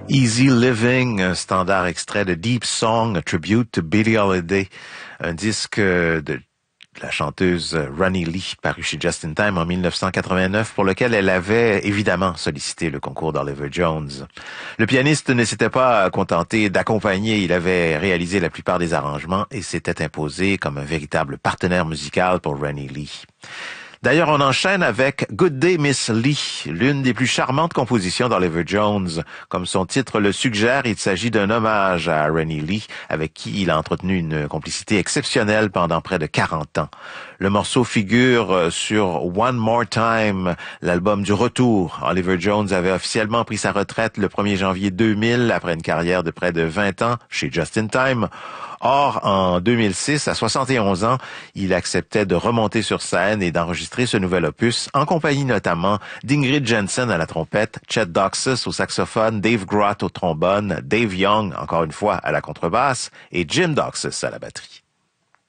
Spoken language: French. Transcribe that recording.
Easy Living, un standard extrait de Deep Song, a tribute to Billie Holiday, un disque de la chanteuse Ronnie Lee, paru chez Just in Time en 1989, pour lequel elle avait évidemment sollicité le concours d'Oliver Jones. Le pianiste ne s'était pas contenté d'accompagner, il avait réalisé la plupart des arrangements et s'était imposé comme un véritable partenaire musical pour Ronnie Lee. D'ailleurs, on enchaîne avec Good Day Miss Lee, l'une des plus charmantes compositions d'Oliver Jones. Comme son titre le suggère, il s'agit d'un hommage à Ronnie Lee, avec qui il a entretenu une complicité exceptionnelle pendant près de 40 ans. Le morceau figure sur One More Time, l'album du retour. Oliver Jones avait officiellement pris sa retraite le 1er janvier 2000, après une carrière de près de 20 ans chez Just in Time. Or, en 2006, à 71 ans, il acceptait de remonter sur scène et d'enregistrer ce nouvel opus, en compagnie notamment d'Ingrid Jensen à la trompette, Chet Doxus au saxophone, Dave Grott au trombone, Dave Young, encore une fois, à la contrebasse, et Jim Doxus à la batterie.